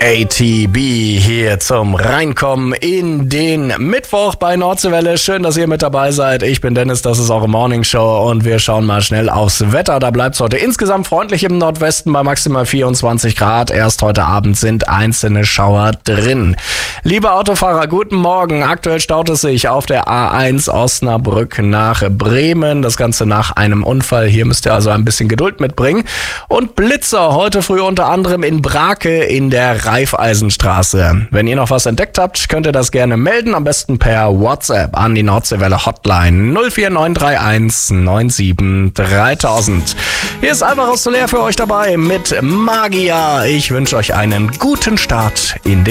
ATB hier zum Reinkommen in den Mittwoch bei Nordseewelle. Schön, dass ihr mit dabei seid. Ich bin Dennis, das ist eure Morning Show und wir schauen mal schnell aufs Wetter. Da bleibt es heute insgesamt freundlich im Nordwesten bei maximal 24 Grad. Erst heute Abend sind einzelne Schauer drin. Liebe Autofahrer, guten Morgen. Aktuell staut es sich auf der A1 Osnabrück nach Bremen. Das Ganze nach einem Unfall. Hier müsst ihr also ein bisschen Geduld mitbringen. Und Blitzer heute früh unter anderem in Brake in der Raiffeisenstraße. Wenn ihr noch was entdeckt habt, könnt ihr das gerne melden, am besten per WhatsApp an die Nordseewelle Hotline 04931 97 3000. Hier ist Alvaro Soler für euch dabei mit Magia. Ich wünsche euch einen guten Start in den